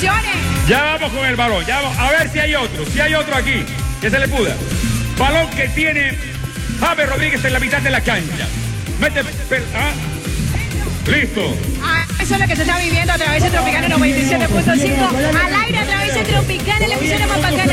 bendiciones. Ya vamos con el balón, ya vamos. A ver si hay otro aquí, que se le puda. Balón que tiene James Rodríguez en la mitad de la cancha. Listo. Eso es lo que se está viviendo a través de Tropicana 97.5. Al aire a través de Tropicana, la emisora más bacana